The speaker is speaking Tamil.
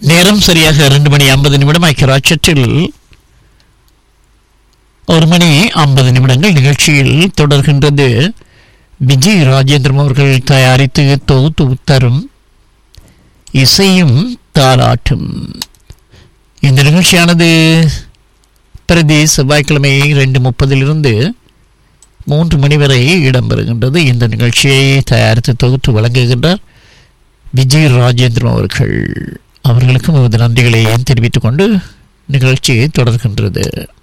நேரம் சரியாக 2:50 ஐக்கியராட்சத்தில் 1:50 நிகழ்ச்சியில் தொடர்கின்றது. விஜய் ராஜேந்திரன் அவர்கள் தயாரித்து தொகுத்து தரும் இசையும் தாலாட்டும். இந்த நிகழ்ச்சியானது பிரதி செவ்வாய்க்கிழமை 2:30 3 மணி வரை இடம்பெறுகின்றது. இந்த நிகழ்ச்சியை தயாரித்து தொகுத்து வழங்குகின்றார் விஜய் ராஜேந்திரன் அவர்களுக்கும் நமது நன்றிகளை தெரிவித்துக் கொண்டு நிகழ்ச்சியை தொடர்கின்றது.